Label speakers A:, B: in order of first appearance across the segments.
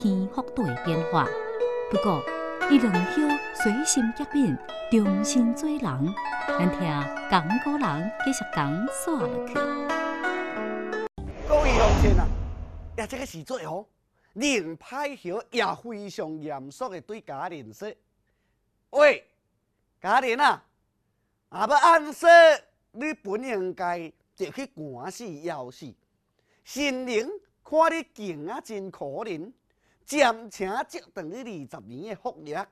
A: 天福度的变化。不过，伊两兄随心结命，重新做人。咱听讲古人继续讲煞落去。
B: 各位乡亲啊，也这个时阵哦，林派兄也非常严肃的对家人说：“喂，家人啊，要按说你本应该就去赶死枵死，神灵看你经啊真可怜。”暂且接等你20年的福利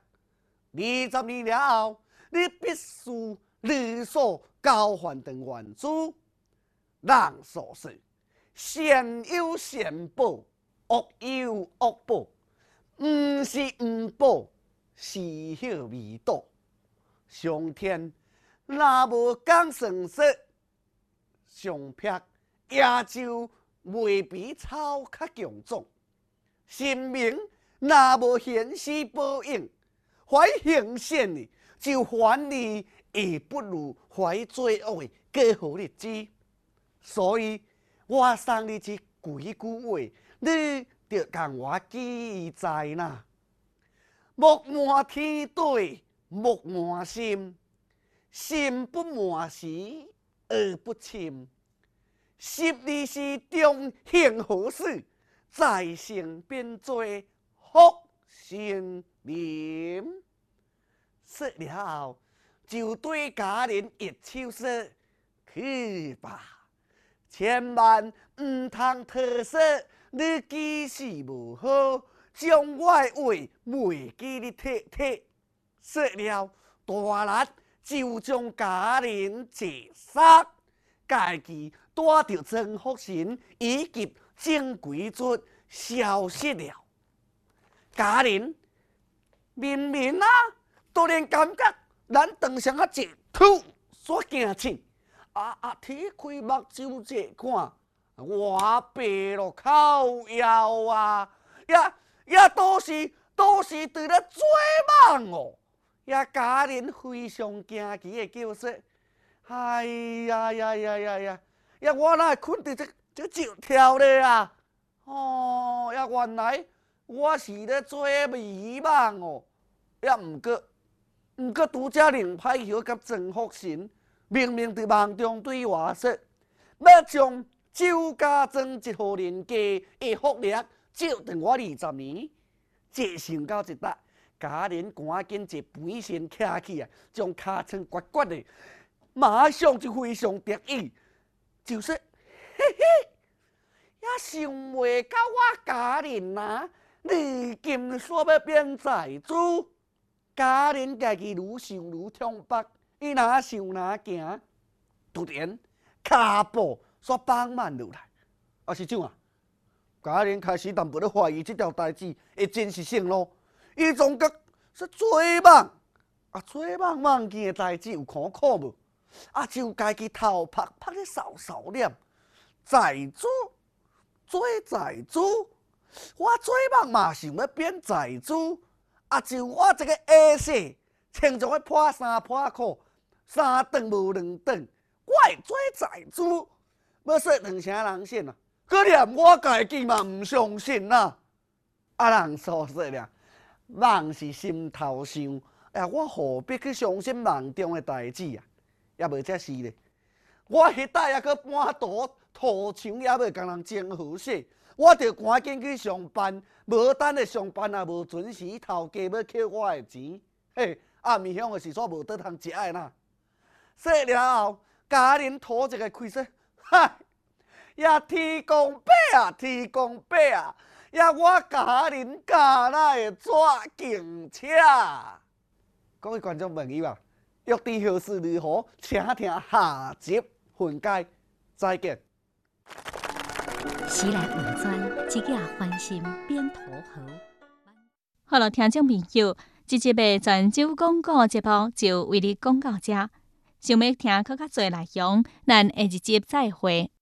B: ，20年了后，你必须履所交还等原主。人所说，善有善报，恶有恶报，不是不报，是后未到。上天若无讲算说，上撇也就未比草较强壮。神明若无现世报应，怀行善的就还你，也不如怀罪恶的过好日子。所以我送你这几句话，你就共我记在呐。莫瞒天对，莫瞒心，心不瞒时而不侵。12时中行好事。在身边做福神灵，说了后就对家人一手说：“去吧，千万唔通特说你记事无好，将我的话袂记你体体。”说了，大力就将家人解杀，家己带着曾福神以及正规卒消失了。家人明明啊，突然感觉咱当上啊一吐所惊醒，踢开目睭一看，我爸咯靠腰啊，也都是对咧做梦哦。也家人非常惊奇的叫说：“哎呀呀呀呀呀！呀我哪会困伫这石条咧啊？哦，呀原来我是咧做美梦哦。呀毋过拄则灵派晓甲曾福神明明伫梦中对我说，要将周家庄一户人家的福利借等我20年。这想到一搭，家人赶紧一飞身徛起啊，将尻川刮刮的，马上就非常得意，就说：“嘿嘿。”也想袂到我家人啊，如今煞要变财主。家人家己愈想愈痛白，伊哪想哪行，突然骹步煞放慢落来。是怎啊？家人开始淡薄咧怀疑这条代志会真实性咯。伊总觉说做梦，做梦见的代志有可靠无？就家己头拍咧扫念，财主。做财主，我做梦嘛想要变财主，就我这个下世，穿着个破衫破裤，3顿无2顿，我会做财主。要说2声人信啊，可连我家己嘛唔相信呐。人所说啦，梦是心头想，我何必去相信梦中的代志啊？也无这事咧，我迄搭还去搬土墙也袂共人争好势，我着赶紧去上班，无等的上班也无准时，头家要扣我的钱，嘿，暗暝乡的时煞无得通食的呐。说了后，家人吐一个气说：“嗨，也天公伯啊，天公伯啊，也我家人敢哪会抓警车？”各位观众朋友啊，欲知后事如何，请听下集分解。再见。
A: 时来运转，一夜欢心变土豪。
C: 好了，听众朋友，这集的泉州广告节目就为你讲到这。想要听更较多内容，咱下一集再会。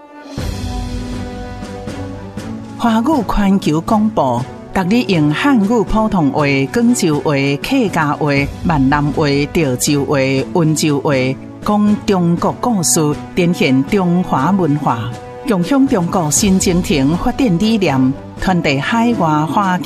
D: 华语环球广播，逐日用汉语普通话、广州话、客家话、闽南话、潮州话、温州话，讲中国故事，展现中华文化。共享中国新征程发展理念，传递海外华